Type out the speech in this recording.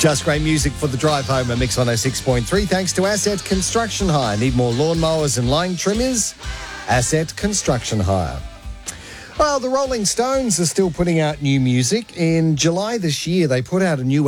Just great music for the drive home at Mix 106.3 thanks to Asset Construction Hire. Need more lawnmowers and line trimmers? Asset Construction Hire. Well, the Rolling Stones are still putting out new music. In July this year, they put out a new